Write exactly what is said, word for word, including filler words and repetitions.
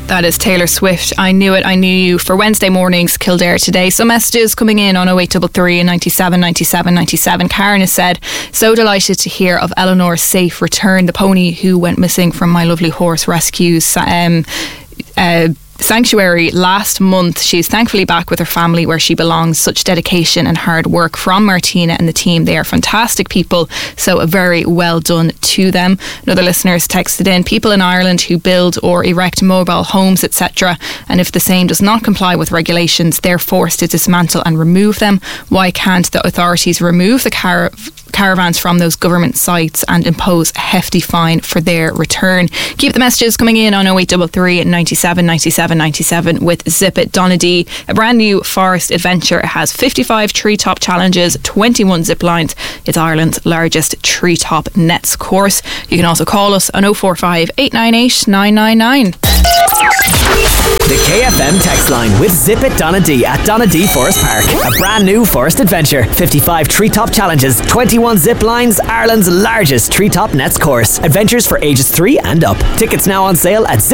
That is Taylor Swift. I Knew It, I Knew You for Wednesday mornings, Kildare today. Some messages coming in on oh eight three three and ninety-seven ninety-seven ninety-seven. Karen has said, so delighted to hear of Eleanor's safe return. The pony who went missing from My Lovely Horse Rescues um, uh, Sanctuary last month. She's thankfully back with her family where she belongs. Such dedication and hard work from Martina and the team. They are fantastic people, so a very well done to them. Another listener has texted in, people in Ireland who build or erect mobile homes, et cetera, and if the same does not comply with regulations, they're forced to dismantle and remove them. Why can't the authorities remove the car caravans from those government sites and impose a hefty fine for their return? Keep the messages coming in on oh eight three three and ninety-seven ninety-seven ninety-seven with Zip It. Donaghy, a brand new forest adventure. It has fifty-five treetop challenges, twenty-one zip lines. It's Ireland's largest treetop nets course. You can also call us on oh four five, eight nine eight, nine nine nine. The K F M text line with Zip It Donaghy at Donaghy Forest Park. A brand new forest adventure. fifty-five treetop challenges, twenty-one zip lines, Ireland's largest treetop nets course. Adventures for ages three and up. Tickets now on sale at